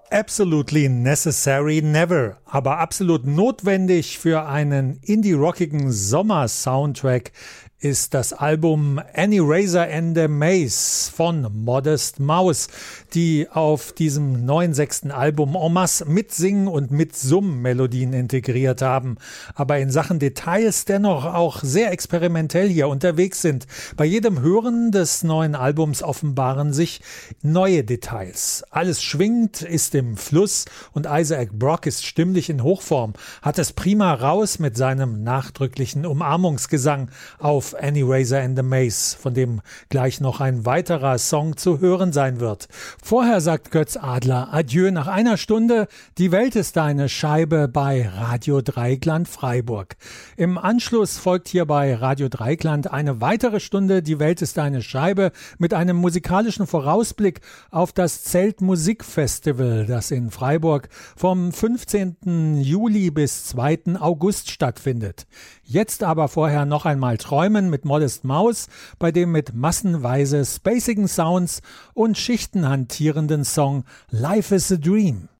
Absolutely necessary never, aber absolut notwendig für einen indie-rockigen Sommer-Soundtrack ist das Album Any Razor and the Maze von Modest Mouse, die auf diesem neuen 6. Album en masse Mitsingen und Mitsummen-Melodien integriert haben, aber in Sachen Details dennoch auch sehr experimentell hier unterwegs sind. Bei jedem Hören des neuen Albums offenbaren sich neue Details. Alles schwingt, ist im Fluss und Isaac Brock ist stimmlich in Hochform, hat es prima raus mit seinem nachdrücklichen Umarmungsgesang auf Any Razor and the Maze, von dem gleich noch ein weiterer Song zu hören sein wird. Vorher sagt Götz Adler Adieu nach einer Stunde. Die Welt ist deine Scheibe bei Radio Dreieckland Freiburg. Im Anschluss folgt hier bei Radio Dreieckland eine weitere Stunde Die Welt ist deine Scheibe mit einem musikalischen Vorausblick auf das Zeltmusikfestival, das in Freiburg vom 15. Juli bis 2. August stattfindet. Jetzt aber vorher noch einmal Träumen mit Modest Mouse, bei dem mit massenweise spacigen Sounds und Schichten hantierenden Song Life is a Dream.